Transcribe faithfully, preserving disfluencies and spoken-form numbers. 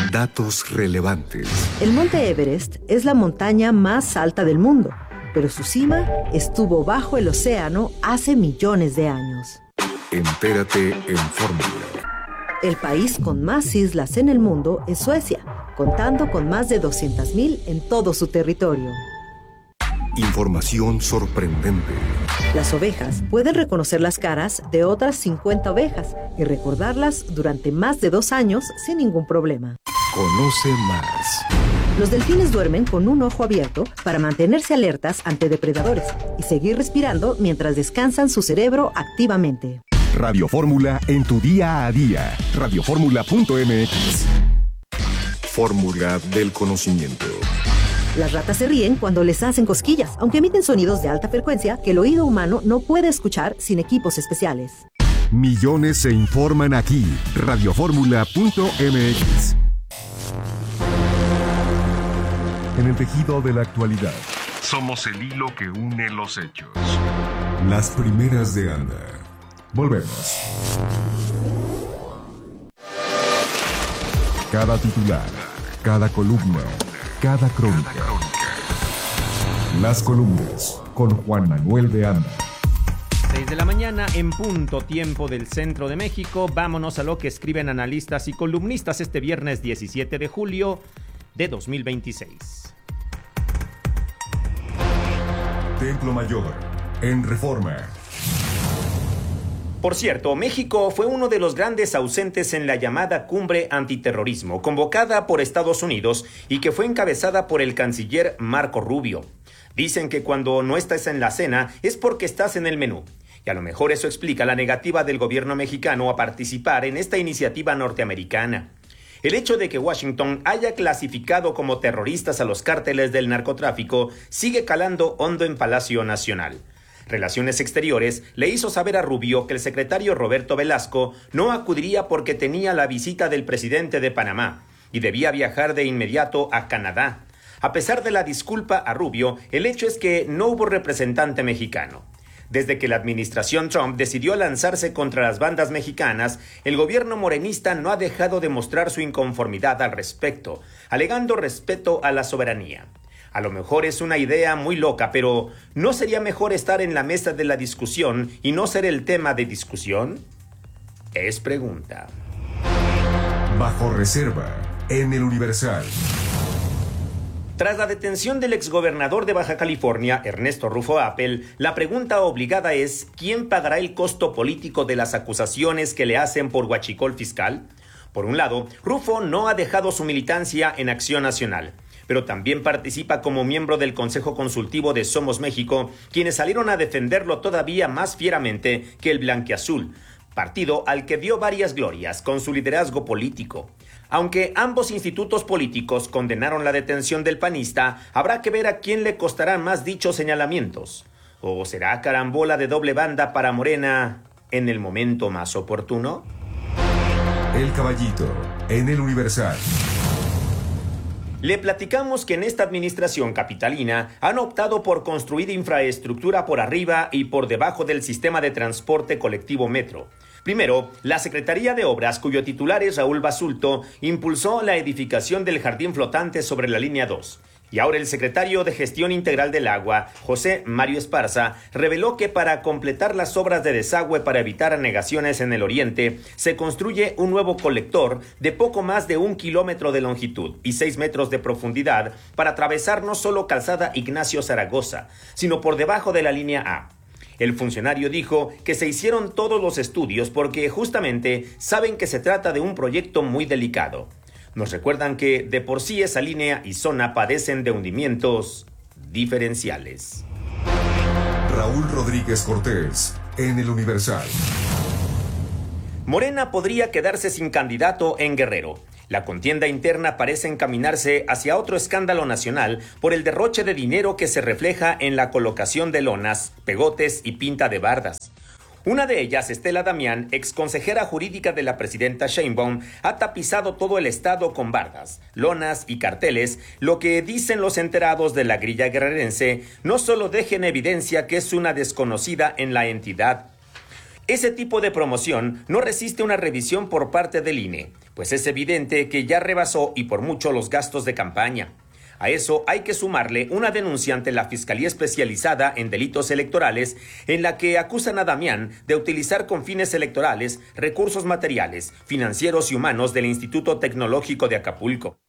Datos relevantes. El monte Everest es la montaña más alta del mundo, pero su cima estuvo bajo el océano hace millones de años. Entérate en Fórmula. El país con más islas en el mundo es Suecia, contando con más de doscientas mil en todo su territorio. Información sorprendente. Las ovejas pueden reconocer las caras de otras cincuenta ovejas y recordarlas durante más de dos años sin ningún problema. Conoce más. Los delfines duermen con un ojo abierto para mantenerse alertas ante depredadores y seguir respirando mientras descansan su cerebro activamente. Radio Fórmula en tu día a día. radio fórmula punto m x. Fórmula del conocimiento. Las ratas se ríen cuando les hacen cosquillas, aunque emiten sonidos de alta frecuencia que el oído humano no puede escuchar sin equipos especiales. Millones se informan aquí. radio fórmula punto m x. En el tejido de la actualidad. Somos el hilo que une los hechos. Las primeras de Anda. Volvemos. Cada titular, cada columna, cada crónica. Las columnas con Juan Manuel de Anda. seis de la mañana en punto, tiempo del centro de México. Vámonos a lo que escriben analistas y columnistas este viernes diecisiete de julio de dos mil veintiséis. Templo Mayor, en Reforma. Por cierto, México fue uno de los grandes ausentes en la llamada Cumbre Antiterrorismo, convocada por Estados Unidos y que fue encabezada por el canciller Marco Rubio. Dicen que cuando no estás en la cena es porque estás en el menú. Y a lo mejor eso explica la negativa del gobierno mexicano a participar en esta iniciativa norteamericana. El hecho de que Washington haya clasificado como terroristas a los cárteles del narcotráfico sigue calando hondo en Palacio Nacional. Relaciones Exteriores le hizo saber a Rubio que el secretario Roberto Velasco no acudiría porque tenía la visita del presidente de Panamá y debía viajar de inmediato a Canadá. A pesar de la disculpa a Rubio, el hecho es que no hubo representante mexicano. Desde que la administración Trump decidió lanzarse contra las bandas mexicanas, el gobierno morenista no ha dejado de mostrar su inconformidad al respecto, alegando respeto a la soberanía. A lo mejor es una idea muy loca, pero ¿no sería mejor estar en la mesa de la discusión y no ser el tema de discusión? Es pregunta. Bajo reserva, en el Universal. Tras la detención del exgobernador de Baja California, Ernesto Rufo Appel, la pregunta obligada es ¿quién pagará el costo político de las acusaciones que le hacen por huachicol fiscal? Por un lado, Rufo no ha dejado su militancia en Acción Nacional, pero también participa como miembro del Consejo Consultivo de Somos México, quienes salieron a defenderlo todavía más fieramente que el blanquiazul, partido al que dio varias glorias con su liderazgo político. Aunque ambos institutos políticos condenaron la detención del panista, habrá que ver a quién le costarán más dichos señalamientos. ¿O será carambola de doble banda para Morena en el momento más oportuno? El Caballito, en el Universal. Le platicamos que en esta administración capitalina han optado por construir infraestructura por arriba y por debajo del sistema de transporte colectivo metro. Primero, la Secretaría de Obras, cuyo titular es Raúl Basulto, impulsó la edificación del jardín flotante sobre la línea dos. Y ahora el secretario de Gestión Integral del Agua, José Mario Esparza, reveló que para completar las obras de desagüe para evitar anegaciones en el oriente, se construye un nuevo colector de poco más de un kilómetro de longitud y seis metros de profundidad para atravesar no solo Calzada Ignacio Zaragoza, sino por debajo de la línea A. El funcionario dijo que se hicieron todos los estudios porque justamente saben que se trata de un proyecto muy delicado. Nos recuerdan que de por sí esa línea y zona padecen de hundimientos diferenciales. Raúl Rodríguez Cortés, en el Universal. Morena podría quedarse sin candidato en Guerrero. La contienda interna parece encaminarse hacia otro escándalo nacional por el derroche de dinero que se refleja en la colocación de lonas, pegotes y pinta de bardas. Una de ellas, Estela Damián, exconsejera jurídica de la presidenta Sheinbaum, ha tapizado todo el estado con bardas, lonas y carteles, lo que dicen los enterados de la grilla guerrerense no solo deja en evidencia que es una desconocida en la entidad. Ese tipo de promoción no resiste una revisión por parte del I N E, pues es evidente que ya rebasó y por mucho los gastos de campaña. A eso hay que sumarle una denuncia ante la Fiscalía Especializada en Delitos Electorales en la que acusan a Damián de utilizar con fines electorales recursos materiales, financieros y humanos del Instituto Tecnológico de Acapulco.